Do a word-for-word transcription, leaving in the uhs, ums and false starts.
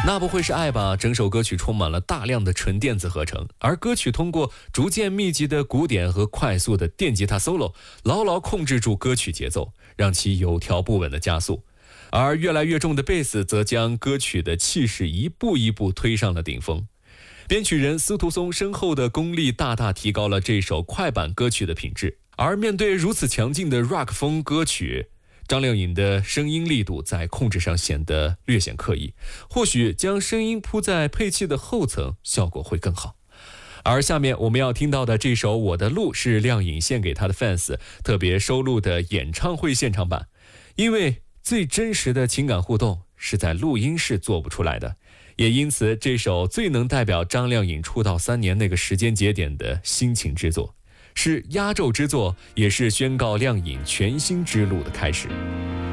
那不会是爱吧？整首歌曲充满了大量的纯电子合成，而歌曲通过逐渐密集的鼓点和快速的电吉他 solo， 牢牢控制住歌曲节奏，让其有条不紊的加速。而越来越重的贝斯则将歌曲的气势一步一步推上了顶峰。编曲人司徒松深厚的功力大大提高了这首快板歌曲的品质。而面对如此强劲的 rock 风歌曲，张靓颖的声音力度在控制上显得略显刻意，或许将声音铺在配器的后层，效果会更好。而下面我们要听到的这首《我的路》是靓颖献给她的 fans 特别收录的演唱会现场版，因为最真实的情感互动是在录音室做不出来的，也因此这首最能代表张靓颖出道三年那个时间节点的心情之作，是压轴之作，也是宣告靓颖全新之路的开始。